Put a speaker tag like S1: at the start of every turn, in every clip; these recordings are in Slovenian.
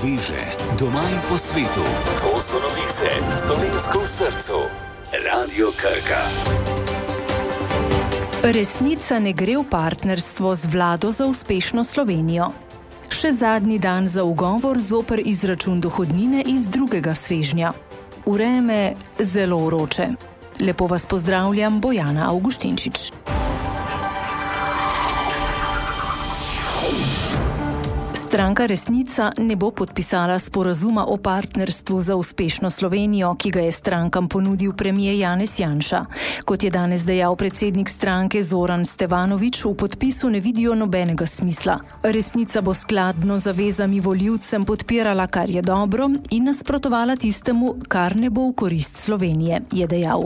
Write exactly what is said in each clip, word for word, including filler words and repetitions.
S1: sveže, doma in po svetu. To so novice s Dolenjsko v srcu. Radio Krka.
S2: Resnica ne gre v partnerstvo z vlado za uspešno Slovenijo. Še zadnji dan za ugovor zoper izračun dohodnine iz drugega svežnja. Vreme zelo vroče. Lepo vas pozdravljam, Bojana Avguštinčič. Stranka Resnica ne bo podpisala sporazuma o partnerstvu za uspešno Slovenijo, ki ga je strankam ponudil premier Janez Janša. Kot je danes dejal predsednik stranke Zoran Stevanović, v podpisu ne vidijo nobenega smisla. Resnica bo skladno z zavezami volivcem podpirala, kar je dobro, in nasprotovala tistemu, kar ne bo v korist Slovenije, je dejal.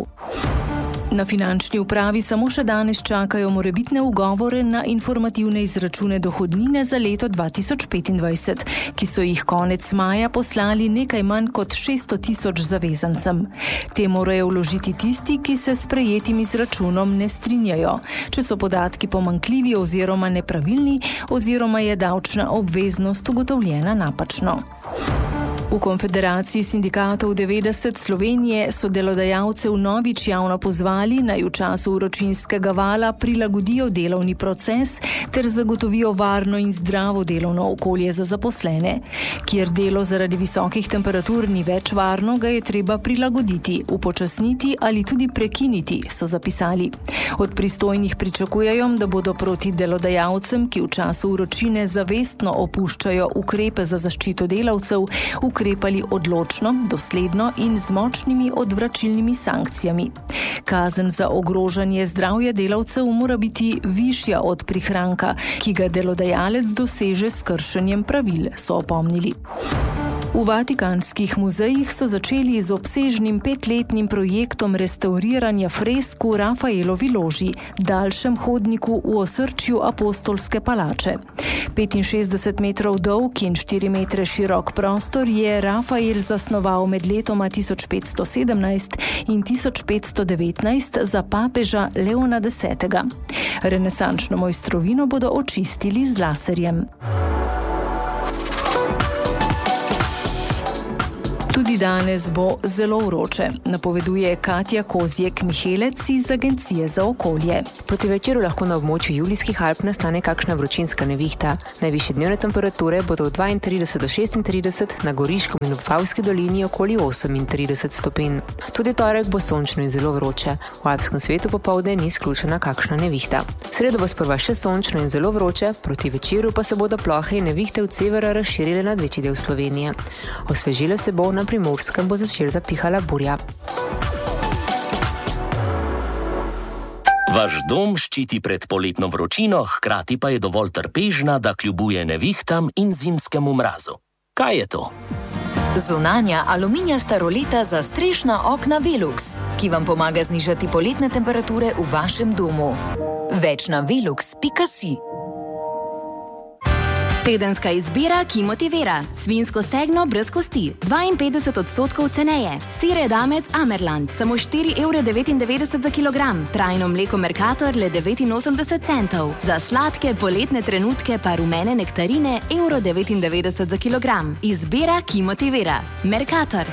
S2: Na finančni upravi samo še danes čakajo morebitne ugovore na informativne izračune dohodnine za leto dva tisoč petindvajset, ki so jih konec maja poslali nekaj manj kot šeststo tisoč zavezancem. Te morajo vložiti tisti, ki se s prejetim izračunom ne strinjajo, če so podatki pomanjkljivi oziroma nepravilni oziroma je davčna obveznost ugotovljena napačno. V Konfederaciji sindikatov devetdeset Slovenije so delodajalce vnovič javno pozvali, naj v času vročinskega vala prilagodijo delovni proces ter zagotovijo varno in zdravo delovno okolje za zaposlene. Kjer delo zaradi visokih temperatur ni več varno, ga je treba prilagoditi, upočasniti ali tudi prekiniti, so zapisali. Od pristojnih pričakujejo, da bodo proti delodajalcem, ki v času vročine zavestno opuščajo ukrepe za zaščito delavcev, ukrepali odločno, dosledno in z močnimi odvračilnimi sankcijami. Kazen za ogrožanje zdravja delavcev mora biti višja od prihranka, ki ga delodajalec doseže s kršenjem pravil, so opomnili. V vatikanskih muzejih so začeli z obsežnim petletnim projektom restauriranja fresk v Rafaelovi loži, daljšem hodniku v osrčju apostolske palače. petinšestdeset metrov dolg in štiri metre širok prostor je Rafael zasnoval med letoma tisoč petsto sedemnajst in tisoč petsto devetnajst za papeža Leona desetega. Renesančno mojstrovino bodo očistili z laserjem. Tudi danes bo zelo vroče, napoveduje Katja Kozjek-Mihelec iz Agencije za okolje.
S3: Proti večeru lahko na območju Julijskih Alp nastane kakšna vročinska nevihta. Najvišje dnevne temperature bodo od dvaintrideset do šestintrideset, na Goriškem in Vipavski dolini okoli osemintrideset stopinj. Tudi torek bo sončno in zelo vroče. V alpskem svetu popoldne ni izključena kakšna nevihta. V sredo bo sprva še sončno in zelo vroče, proti večeru pa se bodo plohe in nevihte od severa razširile nad večji del Slovenije. Osvežilo se bo, na Primorskem bo začela zapihala burja.
S1: Vaš dom ščiti pred poletno vročino, hkrati pa je dovolj trpežna, da kljubuje nevihtam in zimskemu mrazu. Kaj je to?
S4: Zunanja aluminijasta roleta za strešna okna Velux, ki vam pomaga znižati poletne temperature v vašem domu. Več na velux pika si.
S5: Tedenska izbira, ki motivira. Svinjsko stegno brez kosti, dvainpetdeset odstotkov ceneje. Sir edamec Amerland, samo štiri evre devetindevetdeset za kilogram. Trajno mleko Mercator le devetinosemdeset centov. Za sladke poletne trenutke pa rumene nektarine evro devetindevetdeset za kilogram. Izbira, ki motivira. Mercator.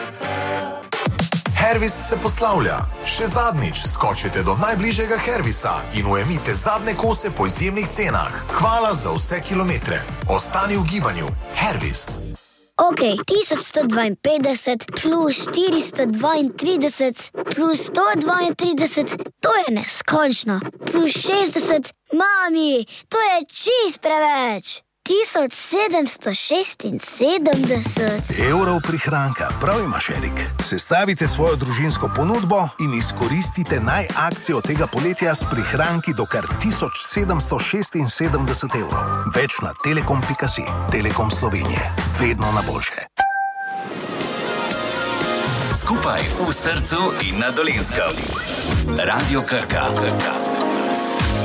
S6: Hervis se poslavlja. Še zadnjič skočite do najbližjega Hervisa in ujemite zadnje kose po izjemnih cenah. Hvala za vse kilometre. Ostani v gibanju. Hervis.
S7: Ok, tisoč sto dvainpetdeset plus štiristo dvaintrideset plus sto dvaintrideset, to je neskončno. Plus šestdeset, mami, to je čist preveč. tisoč sedemsto šestinsedemdeset
S6: evrov prihranka, prav imaš, Erik. Sestavite svojo družinsko ponudbo in izkoristite naj akcijo tega poletja s prihranki do kar tisoč sedemsto šestinsedemdeset evrov. Več na telekom pika si. Telekom Slovenije. Vedno na boljše.
S1: Skupaj v srcu in na Dolenjskem. Radio Krka. Krka.